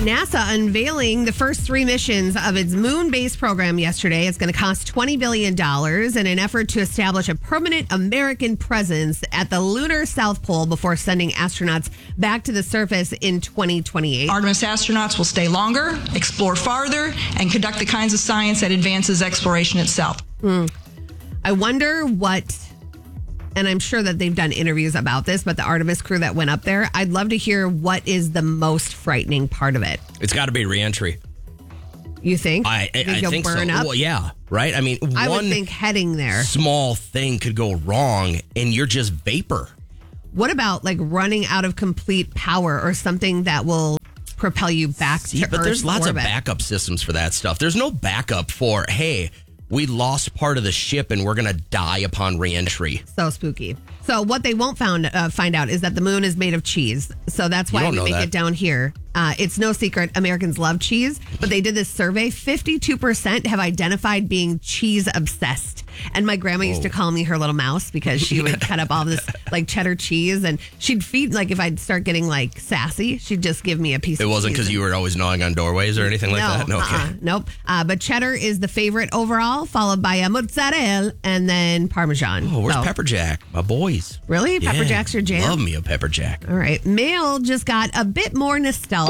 NASA unveiling the first 3 missions of its moon-based program yesterday. It's going to cost $20 billion in an effort to establish a permanent American presence at the lunar South Pole before sending astronauts back to the surface in 2028. Artemis astronauts will stay longer, explore farther, and conduct the kinds of science that advances exploration itself. I wonder what, and I'm sure that they've done interviews about this, but the Artemis crew that went up there, I'd love to hear what is the most frightening part of it. It's got to be reentry. You think? I think burn so. up? Well, yeah, right? I mean, I would one think heading there. small thing could go wrong and you're just vapor. What about like running out of complete power or something that will propel you back to Earth's But there's lots orbit? of backup systems for that stuff. There's no backup for, hey, we lost part of the ship and we're going to die upon reentry. So spooky. So what they won't find out is that the moon is made of cheese. So that's why we make it down here. It's no secret Americans love cheese, but they did this survey. 52% have identified being cheese obsessed. And my grandma used to call me her little mouse because she would cut up all this like cheddar cheese, and she'd feed, like if I'd start getting like sassy, she'd just give me a piece of cheese. It wasn't because you were always gnawing on doorways or anything like that? No, okay. Nope. But cheddar is the favorite overall, followed by a mozzarella and then Parmesan. Oh, where's Pepper Jack? My boys. Really? Yeah, Pepper Jack's your jam? Love me a Pepper Jack. All right. Mail just got a bit more nostalgic.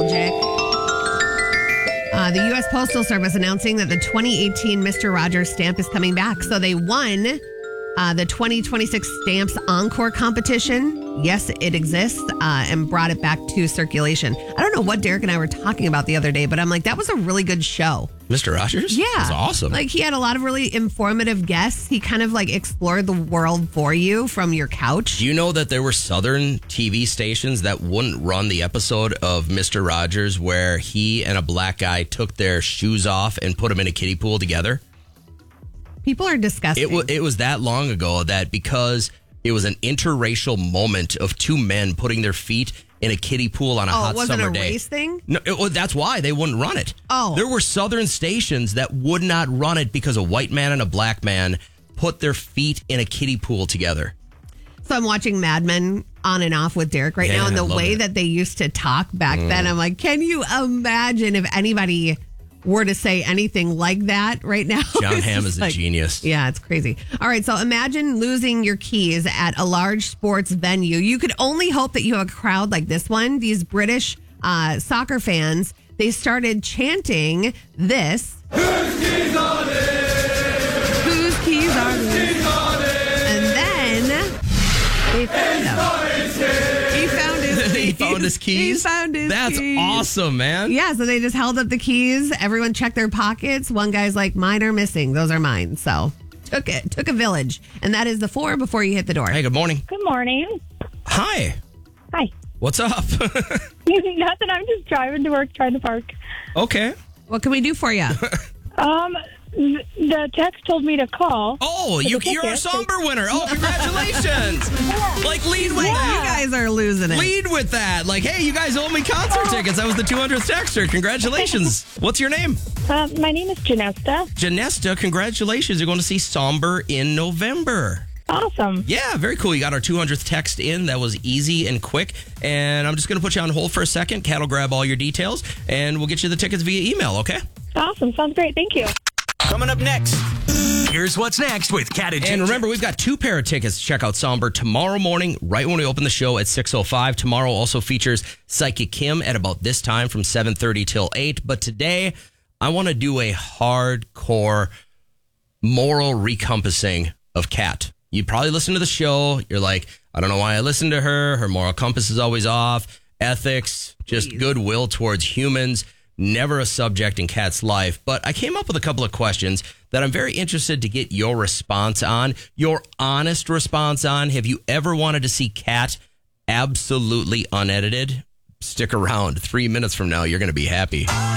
The U.S. Postal Service announcing that the 2018 Mr. Rogers stamp is coming back. So they won the 2026 Stamps Encore competition. Yes, it exists, and brought it back to circulation. I don't know what Derek and I were talking about the other day, but I'm like, that was a really good show. Mr. Rogers? Yeah. That's awesome. Like, he had a lot of really informative guests. He kind of like explored the world for you from your couch. Do you know that there were Southern TV stations that wouldn't run the episode of Mr. Rogers where he and a black guy took their shoes off and put them in a kiddie pool together? People are disgusting. It was that long ago that because it was an interracial moment of 2 men putting their feet in a kiddie pool on a hot summer day. Oh, it wasn't a race thing? No, that's why they wouldn't run it. Oh. There were Southern stations that would not run it because a white man and a black man put their feet in a kiddie pool together. So I'm watching Mad Men on and off with Derek right now, and the way that they used to talk back then, I'm like, can you imagine if anybody were to say anything like that right now? John Hamm is a genius. Yeah, it's crazy. All right, so imagine losing your keys at a large sports venue. You could only hope that you have a crowd like this one. These British soccer fans, they started chanting this. Whose keys are these? Whose keys are these? And then they found them. He found his keys. He found his keys? He found his That's keys. awesome, man. Yeah, so they just held up the keys. Everyone checked their pockets. One guy's like, mine are missing. Those are mine. So took a village. And that is the 4 before you hit the door. Hey, good morning. Good morning. Hi. Hi. What's up? Nothing. I'm just driving to work, trying to park. Okay. What can we do for you? The text told me to call. Oh, you're a somber winner. Oh, congratulations. Like, lead with that. You guys are losing it. Lead with that. Like, hey, you guys owe me concert tickets. That was the 200th texter. Congratulations. What's your name? My name is Janesta. Janesta, congratulations. You're going to see Somber in November. Awesome. Yeah, very cool. You got our 200th text in. That was easy and quick. And I'm just going to put you on hold for a second. Kat will grab all your details, and we'll get you the tickets via email, okay? Awesome. Sounds great. Thank you. Coming up next, here's what's next with Kat and And remember, we've got 2 pair of tickets to check out Somber tomorrow morning, right when we open the show at 6:05. Tomorrow also features Psychic Kim at about this time from 7:30 till 8. But today, I want to do a hardcore moral recompassing of Kat. You probably listen to the show. You're like, I don't know why I listen to her. Her moral compass is always off. Ethics, just goodwill towards humans. Never a subject in Kat's life. But I came up with a couple of questions that I'm very interested to get your response on, your honest response on. Have you ever wanted to see Kat absolutely unedited? Stick around. 3 minutes from now, you're going to be happy.